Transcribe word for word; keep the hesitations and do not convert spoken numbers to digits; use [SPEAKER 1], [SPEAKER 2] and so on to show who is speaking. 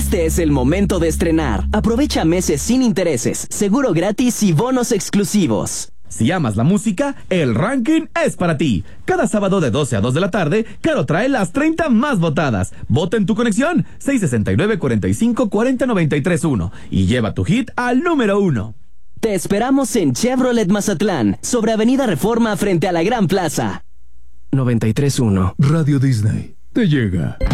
[SPEAKER 1] Este es el momento de estrenar. Aprovecha meses sin intereses, seguro gratis y bonos exclusivos.
[SPEAKER 2] Si amas la música, el ranking es para ti. Cada sábado de doce a dos de la tarde, Claro trae las treinta más votadas. Vota en tu conexión seis sesenta y nueve, cuarenta y cinco, cuarenta, noventa y tres uno y lleva tu hit al número uno.
[SPEAKER 1] Te esperamos en Chevrolet Mazatlán, sobre Avenida Reforma frente a la Gran Plaza.
[SPEAKER 3] noventa y tres uno.
[SPEAKER 4] Radio Disney te llega.